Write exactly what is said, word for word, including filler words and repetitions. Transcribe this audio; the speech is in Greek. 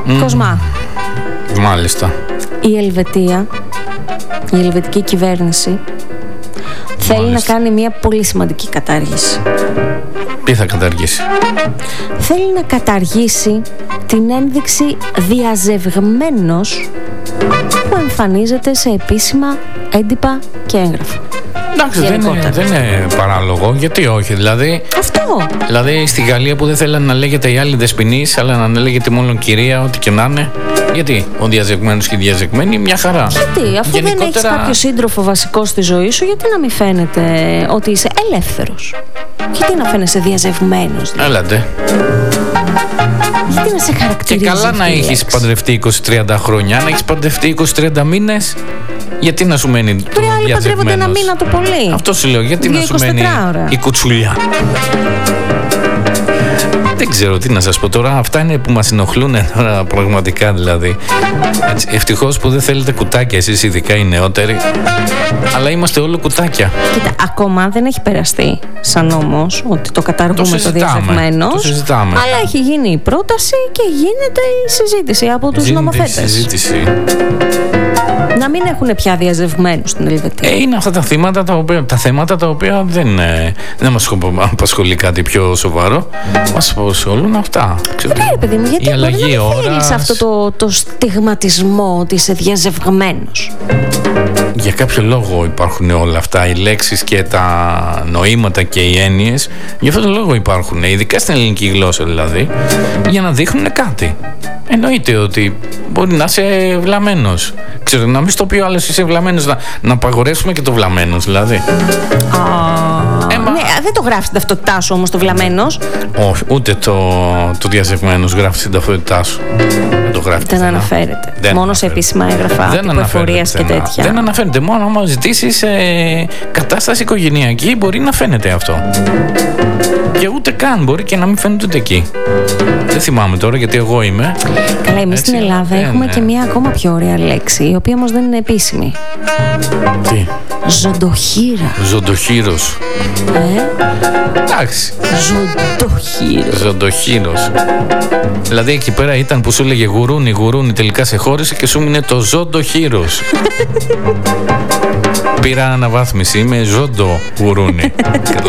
Mm. Κοσμά. Μάλιστα. Η Ελβετία, η ελβετική κυβέρνηση Μάλιστα. θέλει να κάνει μια πολύ σημαντική κατάργηση. Τι θα καταργήσει? Θέλει να καταργήσει την ένδειξη διαζευγμένος που εμφανίζεται σε επίσημα έντυπα και έγγραφα. Εντάξει, δεν είναι, δεν είναι παράλογο. Γιατί όχι, δηλαδή. Αυτό. Δηλαδή στη Γαλλία που δεν θέλανε να λέγεται η άλλη δεσποινής, αλλά να λέγεται μόνο κυρία, ό,τι και να είναι. Γιατί ο διαζευγμένος και η διαζευγμένη, μια χαρά. Γιατί, αφού Γενικότερα... δεν έχεις κάποιο σύντροφο βασικό στη ζωή σου, γιατί να μην φαίνεται ότι είσαι ελεύθερος? Γιατί να φαίνεσαι διαζευγμένος? Δηλαδή? Έλατε. Γιατί να σε χαρακτηρίζει? Και καλά να έχεις παντρευτεί είκοσι τριάντα χρόνια, να έχεις παντρευτεί είκοσι τριάντα μήνες. Γιατί να σου μένει το διαζευγμένος? Άλλοι παντρεύονται ένα μήνα το πολύ. Αυτό σου λέω, γιατί να σου μένει ώρα. η κουτσουλιά? Δεν ξέρω τι να σας πω τώρα. Αυτά είναι που μας ενοχλούν τώρα πραγματικά, δηλαδή. Έτσι, ευτυχώς που δεν θέλετε κουτάκια εσείς, ειδικά οι νεότεροι. Αλλά είμαστε όλο κουτάκια. Κοίτα, ακόμα δεν έχει περαστεί σαν νόμος ότι το καταργούμε το, το διαζευγμένος. Το συζητάμε. Αλλά έχει γίνει η πρόταση και γίνεται η συζήτηση από τους γίνεται νομοθέτες. Η συζήτηση. Να μην έχουν πια διαζευγμένους στην Ελβετία. Ε, είναι αυτά τα, θύματα, τα, οποία, τα θέματα τα οποία δεν, ε, δεν μας απασχολεί κάτι πιο σοβαρό. Μας απασχολούν αυτά. Ναι, παιδί μου, γιατί μπορεί να μην ώρας... θέλεις αυτό το, το στιγματισμό ότι είσαι διαζευγμένος. Για κάποιο λόγο υπάρχουν όλα αυτά, οι λέξεις και τα νοήματα και οι έννοιες. Για αυτόν τον λόγο υπάρχουν, ειδικά στην ελληνική γλώσσα δηλαδή, για να δείχνουν κάτι. Εννοείται ότι μπορεί να είσαι βλαμμένος. Ξέρω, να μην στο πει ο άλλος είσαι βλαμμένος, να, να απαγορεύσουμε και το βλαμμένος δηλαδή. Α, ε, μα... ναι, δεν το γράφει την ταυτότητά σου όμως το βλαμμένος. Όχι, ούτε το, το διαζευμένος γράφει την ταυτότητά σου. Δεν το γράφει. Δεν αναφέρεται. Δεν μόνο αναφέρεται. Σε επίσημα έγγραφα τύπου εφορίας και τέτοια. Δεν αναφέρεται. Μόνο άμα ζητήσεις ε, κατάσταση οικογενειακή μπορεί να φαίνεται αυτό. Και ούτε καν, μπορεί και να μην φαίνεται ούτε εκεί. Δεν θυμάμαι τώρα γιατί εγώ είμαι. Καλά, εμείς στην Ελλάδα ε, έχουμε ναι. και μια ακόμα πιο ωραία λέξη, η οποία όμως δεν είναι επίσημη. Τι? Ζωντοχύρα. Ζωντοχύρος. Ε? Εντάξει. Ζωντοχύρος. Ζωντοχύρος. Δηλαδή εκεί πέρα ήταν που σου έλεγε γουρούνι, γουρούνι, τελικά σε χώρισε και σου μείνε το ζωντοχύρος. Πήρα αναβάθμιση, είμαι ζωντο γουρούνι.